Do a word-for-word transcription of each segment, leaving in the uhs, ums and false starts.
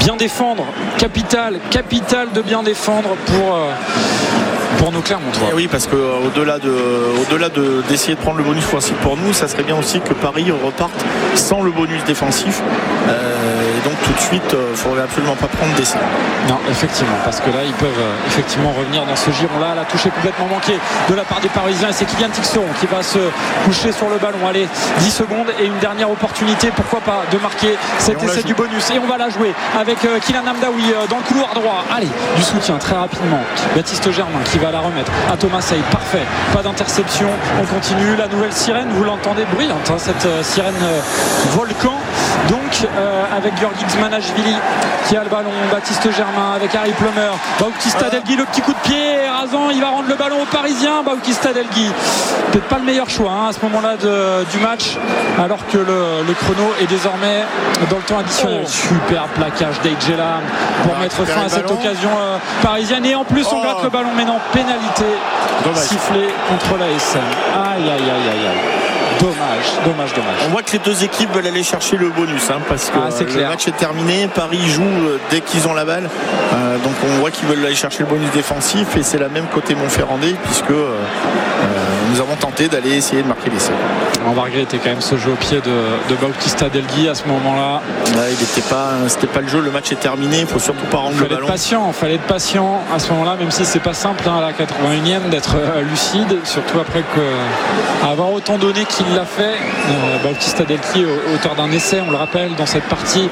bien défendre, capital, capital de bien défendre pour... Euh, pour nos Clermontois. Oui, parce qu'au-delà de, au-delà de, d'essayer de prendre le bonus offensif pour nous, ça serait bien aussi que Paris reparte sans le bonus défensif. Euh, et donc tout de suite, il ne faudrait absolument pas prendre d'essai. Non, effectivement, parce que là, ils peuvent euh, effectivement revenir dans ce giron-là. La touche est complètement manquée de la part des Parisiens. Et c'est Kylian Tixeron qui va se coucher sur le ballon. Allez, dix secondes et une dernière opportunité, pourquoi pas, de marquer cet essai du bonus. Et on va la jouer avec euh, Kylian Hamdaoui euh, dans le couloir droit. Allez, du soutien très rapidement. Baptiste Germain qui va la remettre à Thomas Sey, parfait, pas d'interception, on continue, la nouvelle sirène, vous l'entendez, bruyante hein, cette euh, sirène euh, volcan, donc euh, avec Georgi Zmanashvili qui a le ballon, Baptiste Germain avec Harry Plummer, Bautista Delgui, le petit coup de pied rasant, il va rendre le ballon aux Parisiens. Bautista Delgui, peut-être pas le meilleur choix hein, à ce moment là de, du match, alors que le, le chrono est désormais dans le temps additionnel. Oh. Super plaquage d'Eidjelam pour mettre fin à cette occasion euh, parisienne, et en plus on oh. gratte le ballon, mais non, pénalité sifflée contre l'A S M. Aïe aïe aïe aïe aïe. Dommage, dommage, dommage. On voit que les deux équipes veulent aller chercher le bonus hein, parce que ah, le clair. match est terminé. Paris joue euh, dès qu'ils ont la balle. Euh, donc on voit qu'ils veulent aller chercher le bonus défensif, et c'est la même côté Montferrandais, puisque euh, euh, nous avons tenté d'aller essayer de marquer l'essai. On va regretter quand même ce jeu au pied de, de Bautista Delgui à ce moment-là. Là, il n'était pas, c'était pas le jeu. Le match est terminé. Il faut surtout pas rendre le ballon. Il fallait être patient. Il fallait être patient à ce moment-là, même si c'est pas simple hein, à la quatre-vingt-unième d'être euh, lucide, surtout après que, euh, avoir autant donné qu'il l'a fait. Euh, Bautista Delgui, auteur d'un essai, on le rappelle, dans cette partie.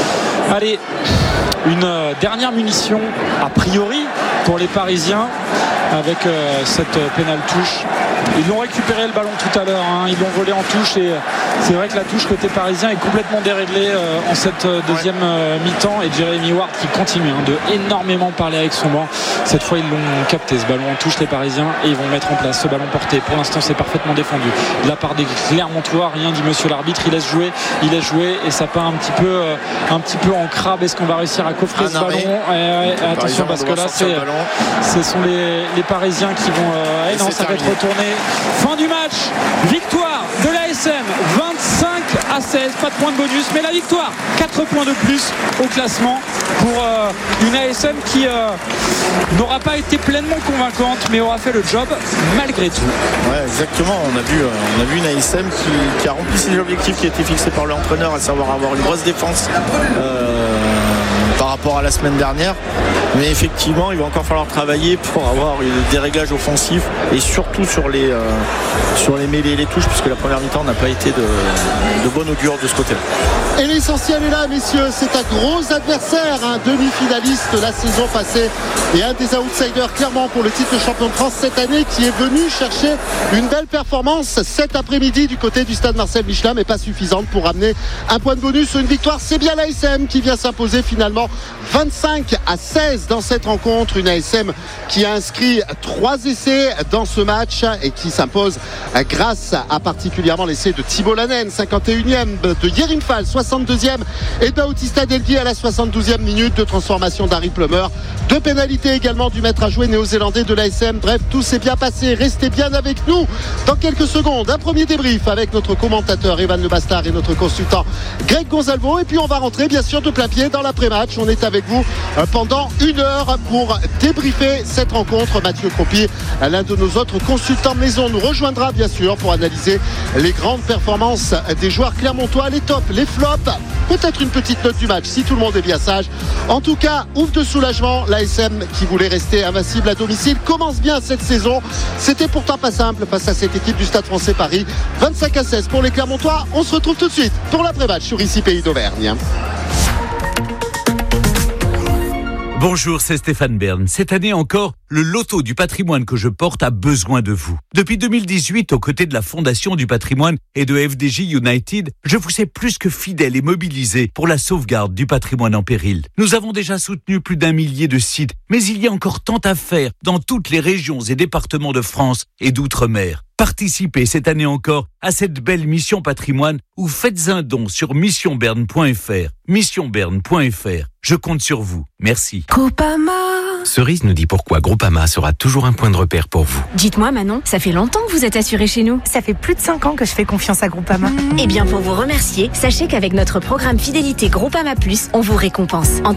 Allez, une euh, dernière munition a priori pour les Parisiens avec euh, cette euh, pénale touche. Ils l'ont récupéré le ballon tout à l'heure hein. Ils l'ont volé en touche, et c'est vrai que la touche côté parisien est complètement déréglée euh, en cette euh, deuxième euh, mi-temps, et Jeremy Ward qui continue hein, de énormément parler avec son banc. Cette fois ils l'ont capté ce ballon en touche les Parisiens, et ils vont mettre en place ce ballon porté. Pour l'instant c'est parfaitement défendu de la part des Clermontois, rien dit monsieur l'arbitre, il laisse jouer, il laisse jouer et ça part un petit peu euh, un petit peu en crabe. Est-ce qu'on va réussir à coffrer un ce ballon et, et, et attention parce que là c'est, ce sont les, les Parisiens qui vont euh, et non, ça va être retourné. Fin du match, victoire de l'A S M vingt-cinq à seize, pas de point de bonus, mais la victoire, quatre points de plus au classement pour euh, une A S M qui euh, n'aura pas été pleinement convaincante, mais aura fait le job malgré tout. Ouais, exactement, on a vu, on a vu une A S M qui, qui a rempli ses objectifs qui étaient fixés par l'entraîneur, à savoir avoir une grosse défense euh, par rapport à la semaine dernière. Mais effectivement, il va encore falloir travailler pour avoir des réglages offensifs, et surtout sur les, euh, sur les mêlées et les touches, puisque la première mi-temps n'a pas été de, de bon augure de ce côté-là. Et l'essentiel est là, messieurs, c'est un gros adversaire, un demi-finaliste la saison passée et un des outsiders clairement pour le titre de champion de France cette année, qui est venu chercher une belle performance cet après-midi du côté du stade Marcel Michelin, mais pas suffisante pour ramener un point de bonus ou une victoire. C'est bien l'A S M qui vient s'imposer finalement vingt-cinq à seize dans cette rencontre, une A S M qui a inscrit trois essais dans ce match et qui s'impose grâce à particulièrement l'essai de Thibault Lanen, cinquante et unième, de Yerim Fall, soixante-deuxième, et de Bautista Delgui à la soixante-douzième minute, de transformation d'Harry Plummer, de pénalité également du maître à jouer néo-zélandais de l'A S M. Bref, tout s'est bien passé. Restez bien avec nous dans quelques secondes. Un premier débrief avec notre commentateur Evan Le Bastard et notre consultant Greg Gonzalvo, et puis on va rentrer bien sûr de plein pied dans l'après-match. On est avec vous pendant une heure pour débriefer cette rencontre. Mathieu Cropi, l'un de nos autres consultants maison, nous rejoindra bien sûr pour analyser les grandes performances des joueurs clermontois, les tops, les flops, peut-être une petite note du match si tout le monde est bien sage. En tout cas, ouf de soulagement, l'A S M qui voulait rester invincible à domicile commence bien cette saison. C'était pourtant pas simple face à cette équipe du Stade Français Paris. vingt-cinq à seize pour les Clermontois. On se retrouve tout de suite pour l'après-match sur ici Pays d'Auvergne. Bonjour, c'est Stéphane Bern. Cette année encore, le loto du patrimoine que je porte a besoin de vous. Depuis deux mille dix-huit, aux côtés de la Fondation du patrimoine et de F D J United, je vous sais plus que fidèle et mobilisé pour la sauvegarde du patrimoine en péril. Nous avons déjà soutenu plus d'un millier de sites, mais il y a encore tant à faire dans toutes les régions et départements de France et d'outre-mer. Participez cette année encore à cette belle mission patrimoine ou faites un don sur mission berne point f r. mission berne point f r. Je compte sur vous. Merci. Groupama. Cerise nous dit pourquoi Groupama sera toujours un point de repère pour vous. Dites-moi Manon, ça fait longtemps que vous êtes assurée chez nous. Ça fait plus de cinq ans que je fais confiance à Groupama. Mmh. Eh bien pour vous remercier, sachez qu'avec notre programme fidélité Groupama Plus, on vous récompense. En